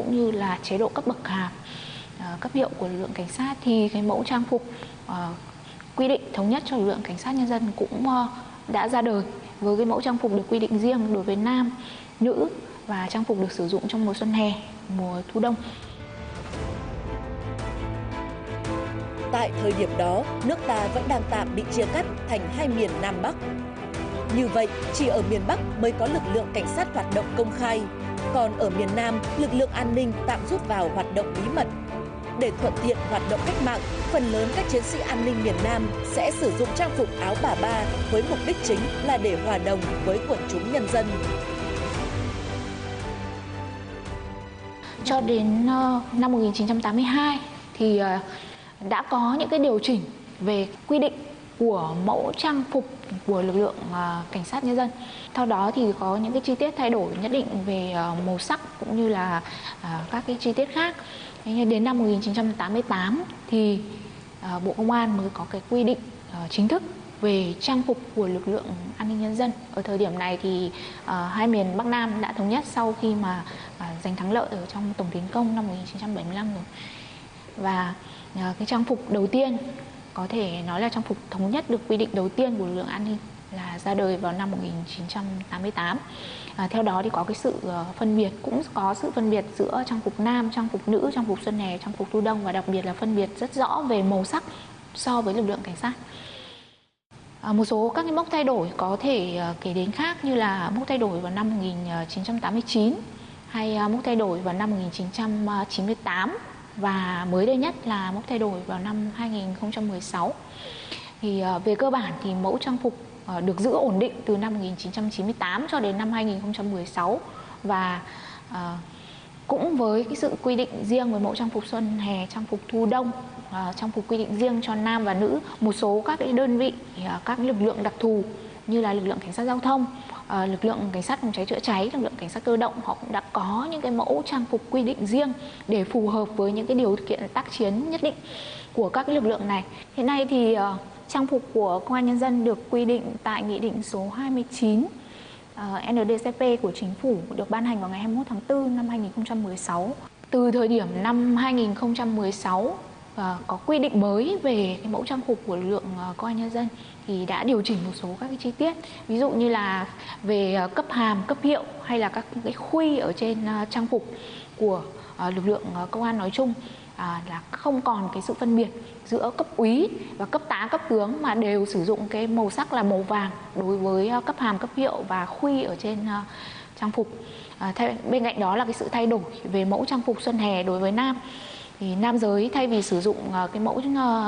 cũng như là chế độ cấp bậc hàm, cấp hiệu của lực lượng cảnh sát thì cái mẫu trang phục quy định thống nhất cho lực lượng cảnh sát nhân dân cũng đã ra đời, với cái mẫu trang phục được quy định riêng đối với nam, nữ và trang phục được sử dụng trong mùa xuân hè, mùa thu đông. Tại thời điểm đó, nước ta vẫn đang tạm bị chia cắt thành hai miền Nam Bắc. Như vậy, chỉ ở miền Bắc mới có lực lượng cảnh sát hoạt động công khai, còn ở miền Nam, lực lượng an ninh tạm rút vào hoạt động bí mật. Để thuận tiện hoạt động cách mạng, phần lớn các chiến sĩ an ninh miền Nam sẽ sử dụng trang phục áo bà ba với mục đích chính là để hòa đồng với quần chúng nhân dân. Cho đến năm 1982 thì đã có những cái điều chỉnh về quy định của mẫu trang phục của lực lượng cảnh sát nhân dân. Theo đó thì có những cái chi tiết thay đổi nhất định về màu sắc cũng như là các cái chi tiết khác. Đến năm 1988 thì Bộ Công an mới có cái quy định chính thức về trang phục của lực lượng an ninh nhân dân. Ở thời điểm này thì hai miền Bắc Nam đã thống nhất sau khi mà giành thắng lợi ở trong tổng tiến công năm 1975 rồi. Và cái trang phục đầu tiên, có thể nói là trang phục thống nhất được quy định đầu tiên của lực lượng an ninh là ra đời vào năm 1988. Theo đó thì có cái sự phân biệt, cũng có sự phân biệt giữa trang phục nam, trang phục nữ, trang phục xuân hè, trang phục thu đông, và đặc biệt là phân biệt rất rõ về màu sắc so với lực lượng cảnh sát. Một số các cái mốc thay đổi có thể kể đến khác như là mốc thay đổi vào năm 1989 hay mốc thay đổi vào năm 1998 và mới đây nhất là mốc thay đổi vào năm 2016. Thì về cơ bản thì mẫu trang phục được giữ ổn định từ năm 1998 cho đến năm 2016 và cũng với cái sự quy định riêng với mẫu trang phục xuân hè, trang phục thu đông, trang phục quy định riêng cho nam và nữ, một số các cái đơn vị, các lực lượng đặc thù như là lực lượng cảnh sát giao thông, lực lượng cảnh sát phòng cháy chữa cháy, lực lượng cảnh sát cơ động, họ cũng đã có những cái mẫu trang phục quy định riêng để phù hợp với những cái điều kiện tác chiến nhất định của các lực lượng này. Hiện nay thì trang phục của Công an Nhân dân được quy định tại Nghị định số 29 NDCP của Chính phủ được ban hành vào ngày 21 tháng 4 năm 2016. Từ thời điểm năm 2016 có quy định mới về cái mẫu trang phục của lực lượng Công an Nhân dân thì đã điều chỉnh một số các cái chi tiết, ví dụ như là về cấp hàm, cấp hiệu hay là các cái khuy ở trên trang phục của lực lượng công an nói chung, là không còn cái sự phân biệt giữa cấp úy và cấp tá, cấp tướng mà đều sử dụng cái màu sắc là màu vàng đối với cấp hàm, cấp hiệu và khuy ở trên trang phục. Bên cạnh đó là cái sự thay đổi về mẫu trang phục xuân hè đối với nam. Thì nam giới thay vì sử dụng cái mẫu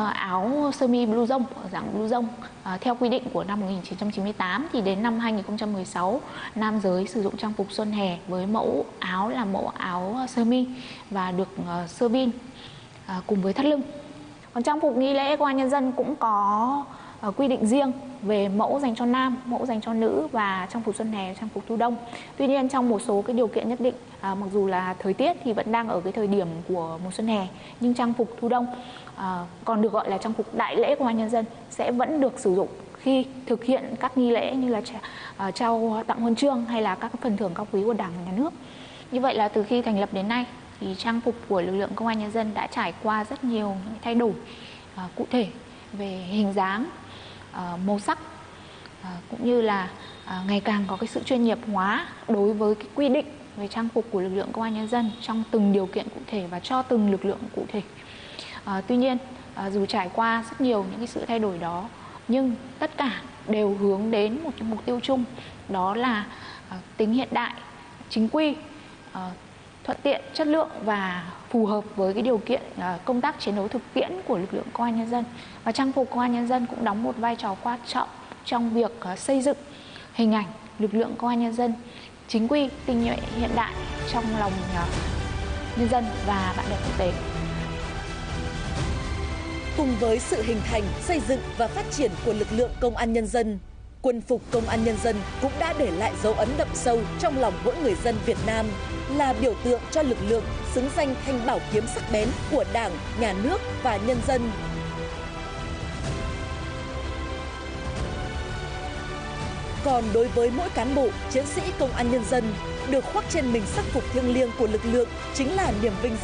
áo sơ mi blue rông, dạng blue rông theo quy định của năm 1998 thì đến năm 2016 nam giới sử dụng trang phục xuân hè với mẫu áo là mẫu áo sơ mi và được sơ vin cùng với thắt lưng. Còn trang phục nghi lễ Công an Nhân dân cũng có quy định riêng về mẫu dành cho nam, mẫu dành cho nữ và trang phục xuân hè, trang phục thu đông. Tuy nhiên trong một số cái điều kiện nhất định, mặc dù là thời tiết thì vẫn đang ở cái thời điểm của mùa xuân hè, nhưng trang phục thu đông còn được gọi là trang phục đại lễ Công an Nhân dân sẽ vẫn được sử dụng khi thực hiện các nghi lễ như là trao tặng huân chương hay là các phần thưởng cao quý của Đảng và Nhà nước. Như vậy là từ khi thành lập đến nay thì trang phục của lực lượng Công an Nhân dân đã trải qua rất nhiều những thay đổi cụ thể về hình dáng, màu sắc, cũng như là ngày càng có cái sự chuyên nghiệp hóa đối với cái quy định về trang phục của lực lượng Công an Nhân dân trong từng điều kiện cụ thể và cho từng lực lượng cụ thể. Tuy nhiên dù trải qua rất nhiều những cái sự thay đổi đó nhưng tất cả đều hướng đến một cái mục tiêu chung, đó là tính hiện đại, chính quy, thuận tiện, chất lượng và phù hợp với cái điều kiện công tác chiến đấu thực tiễn của lực lượng Công an Nhân dân. Và trang phục Công an Nhân dân cũng đóng một vai trò quan trọng trong việc xây dựng hình ảnh lực lượng Công an Nhân dân chính quy, tinh nhuệ, hiện đại trong lòng nhân dân và bạn bè quốc tế. Cùng với sự hình thành, xây dựng và phát triển của lực lượng Công an Nhân dân, quân phục Công an Nhân dân cũng đã để lại dấu ấn đậm sâu trong lòng mỗi người dân Việt Nam, là biểu tượng cho lực lượng xứng danh thanh bảo kiếm sắc bén của Đảng, Nhà nước và nhân dân. Còn đối với mỗi cán bộ, chiến sĩ Công an Nhân dân, được khoác trên mình sắc phục thiêng liêng của lực lượng chính là niềm vinh dự